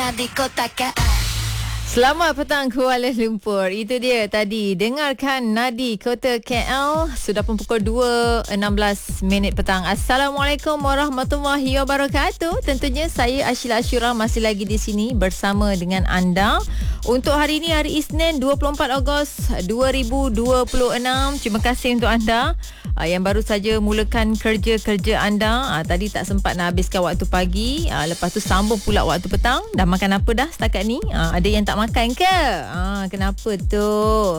Nadi Kota KL. Selamat petang Kuala Lumpur. Itu dia tadi. Dengarkan Nadi Kota KL. Sudah pun pukul 2.16 petang. Assalamualaikum warahmatullahi wabarakatuh. Tentunya saya Ashila Ashura masih lagi di sini bersama dengan anda. Untuk hari ini, hari Isnin 24 Ogos 2026. Terima kasih untuk anda yang baru saja mulakan kerja-kerja anda. Tadi tak sempat nak habiskan waktu pagi. Lepas tu sambung pula waktu petang. Dah makan apa dah setakat ni? Ada yang tak makan ke? Kenapa tu?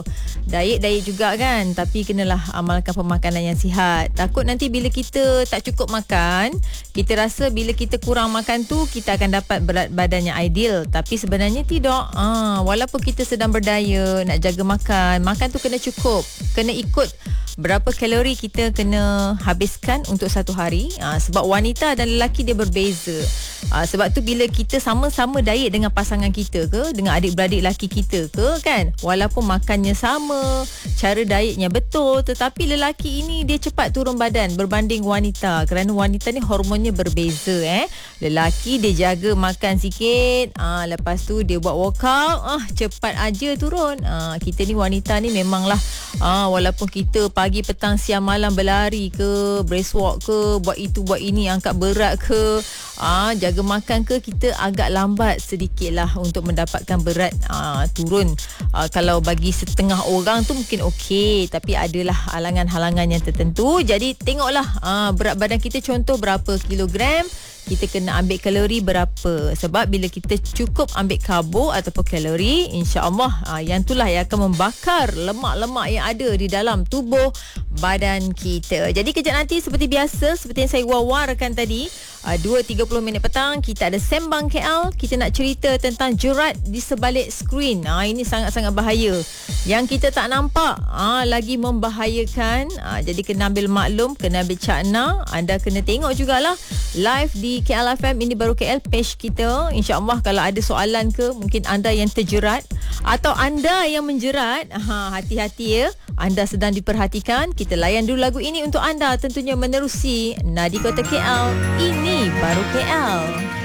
Diet juga kan? Tapi kenalah amalkan pemakanan yang sihat. Takut nanti bila kita tak cukup makan, kita rasa bila kita kurang makan tu, kita akan dapat berat badan yang ideal. Tapi sebenarnya tidak. Walaupun kita sedang berdaya, nak jaga makan tu kena cukup. Kena ikut berapa kalori kita kena habiskan untuk satu hari. Sebab wanita dan lelaki dia berbeza. Sebab tu bila kita sama-sama diet dengan pasangan kita ke, dengan adik-beradik lelaki kita ke kan, walaupun makannya sama, cara dietnya betul, tetapi lelaki ini dia cepat turun badan berbanding wanita. Kerana wanita ni hormonnya berbeza. Lelaki dia jaga makan sikit, lepas tu dia buat workout, cepat aja turun. Kita ni wanita ni memanglah walaupun kita pagi, petang, siang, malam berlari ke, brisk walk ke, buat itu buat ini, angkat berat ke, jaga makan ke, kita agak lambat sedikit lah untuk mendapatkan berat turun. Kalau bagi setengah orang tu mungkin okey, tapi adalah halangan-halangan yang tertentu. Jadi tengoklah berat badan kita, contoh berapa kilogram, kita kena ambil kalori berapa. Sebab bila kita cukup ambil karbo ataupun kalori, insya-Allah yang itulah yang akan membakar lemak-lemak yang ada di dalam tubuh badan kita. Jadi kejap nanti seperti biasa, seperti yang saya war-warkan tadi, 2.30 petang, kita ada Sembang KL. Kita nak cerita tentang jerat di sebalik skrin. Ini sangat-sangat bahaya. Yang kita tak nampak lagi membahayakan. Jadi kena ambil maklum, kena ambil cakna. Anda kena tengok jugalah live di KL FM Ini Baru KL page kita. InsyaAllah kalau ada soalan ke, mungkin anda yang terjerat atau anda yang menjerat, hati-hati ya, anda sedang diperhatikan. Kita layan dulu lagu ini untuk anda, tentunya menerusi Nadi Kota KL Ini Baru KL.